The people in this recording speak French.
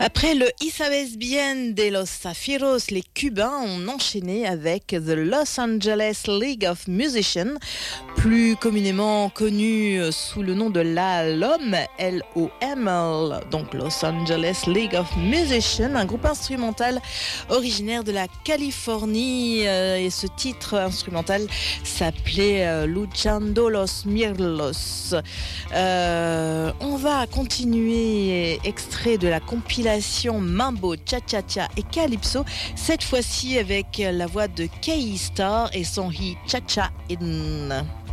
Après le Isabes Bien de los Zafiros, les Cubains ont enchaîné avec The Los Angeles League of Musicians, plus communément connu sous le nom de LOM, L-O-M-L, donc Los Angeles League of Musicians, un groupe instrumental originaire de la Californie, et ce titre instrumental s'appelait Luchando los Mirlos. On va continuer, extrait de la compilation Mambo, Cha-Cha-Cha et Calypso, cette fois-ci avec la voix de Kay Star et son hit Cha-Cha In.